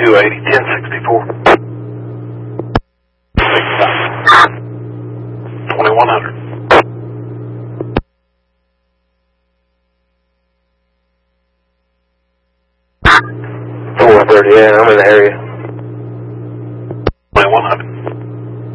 280, 1064. 2100. 430, yeah, I'm in the area. 2100.